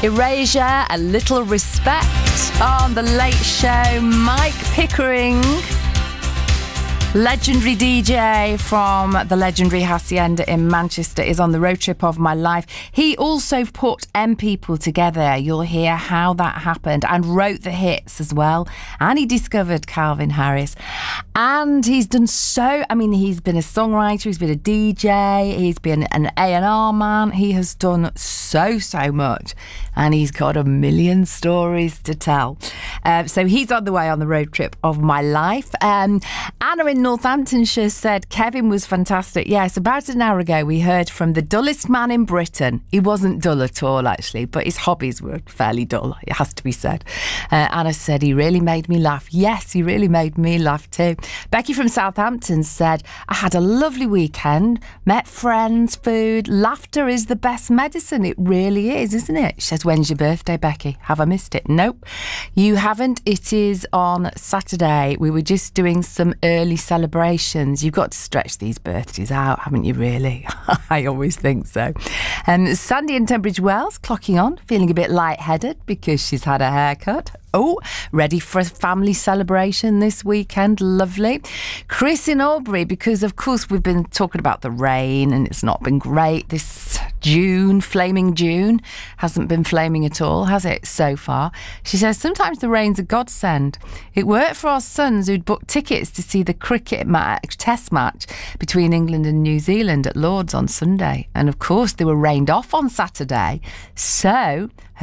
Erasure, A Little Respect on The Late Show. Mike Pickering, legendary DJ from the legendary Hacienda in Manchester, is on the road trip of my life. He also put M People together. You'll hear how that happened, and wrote the hits as well. And he discovered Calvin Harris. And he's done he's been a songwriter, he's been a DJ, he's been an A&R man. He has done so much. And he's got a million stories to tell. So he's on the way on the road trip of my life. Anna in Northamptonshire said Kevin was fantastic. Yes, about an hour ago we heard from the dullest man in Britain. He wasn't dull at all, actually, but his hobbies were fairly dull, it has to be said. Anna said he really made me laugh. Yes, he really made me laugh too. Becky from Southampton said, I had a lovely weekend, met friends, food. Laughter is the best medicine. It really is, isn't it? She says, when's your birthday, Becky? Have I missed it? Nope, you haven't. It is on Saturday. We were just doing some early celebrations. You've got to stretch these birthdays out, haven't you, really? I always think so. Sandy in Tunbridge Wells clocking on, feeling a bit lightheaded because she's had a haircut. Oh, ready for a family celebration this weekend. Lovely. Chris in Albury, because of course we've been talking about the rain and it's not been great this June. Flaming June hasn't been flaming at all, has it, so far? She says sometimes the rain's a godsend. It worked for our sons who'd booked tickets to see the test match between England and New Zealand at Lord's on Sunday. And of course they were rained off on Saturday. So